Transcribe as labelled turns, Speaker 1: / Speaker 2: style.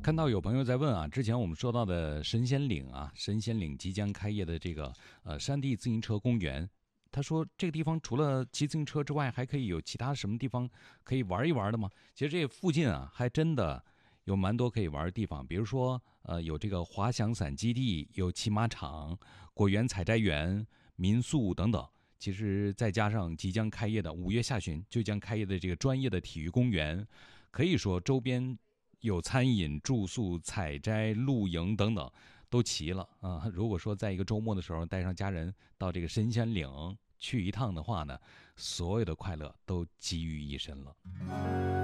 Speaker 1: 看到有朋友在问啊，之前我们说到的神仙岭啊，神仙岭即将开业的这个山地自行车公园，他说这个地方除了骑自行车之外，还可以有其他什么地方可以玩一玩的吗？其实这附近啊，还真的有蛮多可以玩的地方，比如说有这个滑翔伞基地，有骑马场、果园采摘园、民宿等等。其实再加上即将开业的5月下旬就将开业的这个专业的体育公园，可以说周边有餐饮、住宿、采摘、露营等等，都齐了啊！如果说在一个周末的时候带上家人到这个神仙岭去一趟的话呢，所有的快乐都集于一身了。